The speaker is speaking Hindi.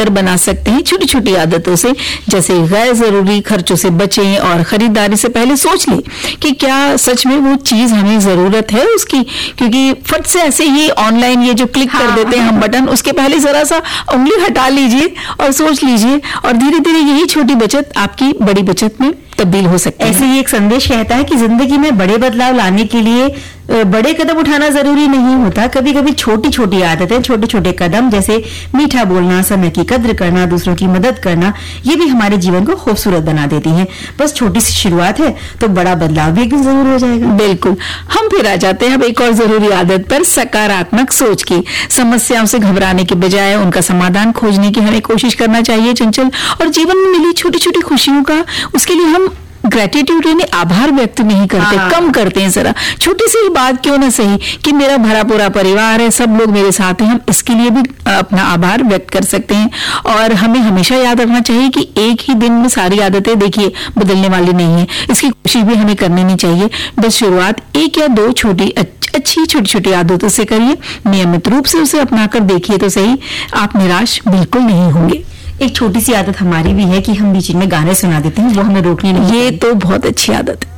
बेहतर बना सकते हैं छोटी छोटी आदतों से। जैसे गैर जरूरी खर्चों से बचें और खरीदारी से पहले सोच लें कि क्या सच में वो चीज हमें जरूरत है उसकी, क्योंकि फट से ऐसे ही ऑनलाइन ये जो क्लिक कर देते हैं हम बटन, उसके पहले जरा सा उंगली हटा लीजिए और सोच लीजिए, और धीरे धीरे यही छोटी बचत आपकी बड़ी बचत में तब्दील हो सकती है। ऐसे ही एक संदेश कहता है कि जिंदगी में बड़े बदलाव लाने के लिए बड़े कदम उठाना जरूरी नहीं होता, कभी कभी छोटी छोटी आदतें, छोटे छोटे कदम, जैसे मीठा बोलना, समय की कद्र करना, दूसरों की मदद करना, ये भी हमारे जीवन को खूबसूरत बना देती हैं। बस छोटी सी शुरुआत है तो बड़ा बदलाव भी एक दिन जरूर हो जाएगा। बिल्कुल। हम फिर आ जाते हैं अब एक और जरूरी आदत पर, सकारात्मक सोच की। समस्याओं से घबराने के बजाय उनका समाधान खोजने की हमें कोशिश करना चाहिए चंचल। और जीवन में मिली छोटी छोटी खुशियों का, उसके लिए हम ग्रेटिट्यूड यानी आभार व्यक्त नहीं करते, कम करते हैं। जरा छोटी सी बात क्यों ना सही कि मेरा भरा पूरा परिवार है, सब लोग मेरे साथ हैं, हम इसके लिए भी अपना आभार व्यक्त कर सकते हैं। और हमें हमेशा याद रखना चाहिए कि एक ही दिन में सारी आदतें देखिए बदलने वाली नहीं है, इसकी कोशिश भी हमें करनी नहीं चाहिए। बस शुरुआत एक या दो छोटी अच्छी छोटी छोटी आदतों से करिए, नियमित रूप से उसे अपनाकर देखिए तो सही, आप निराश बिल्कुल नहीं होंगे। एक छोटी सी आदत हमारी भी है कि हम बीच में गाने सुना देते हैं, वो हमें रोकनी नहीं। ये तो बहुत अच्छी आदत है।